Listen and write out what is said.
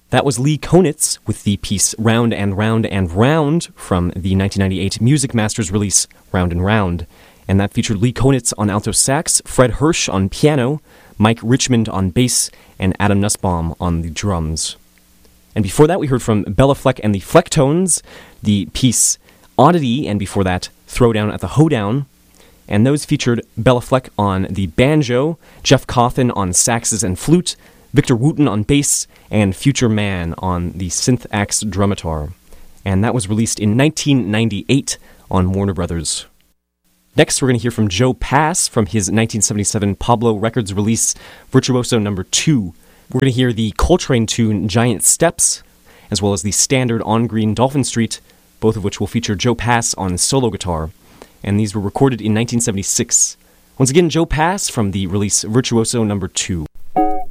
That was Lee Konitz with the piece Round and Round and Round from the 1998 Music Masters release Round and Round. And that featured Lee Konitz on alto sax, Fred Hirsch on piano, Mike Richmond on bass, and Adam Nussbaum on the drums. And before that, we heard from Bella Fleck and the Flecktones, the piece Oddity, and before that, Throwdown at the Hoedown. And those featured Bella Fleck on the banjo, Jeff Cawthon on saxes and flute, Victor Wooten on bass, and Future Man on the synth axe drumatar. And that was released in 1998 on Warner Brothers. Next, we're going to hear from Joe Pass from his 1977 Pablo Records release, Virtuoso No. 2. We're going to hear the Coltrane tune Giant Steps, as well as the standard On Green Dolphin Street, both of which will feature Joe Pass on solo guitar. And these were recorded in 1976. Once again, Joe Pass from the release Virtuoso No. 2.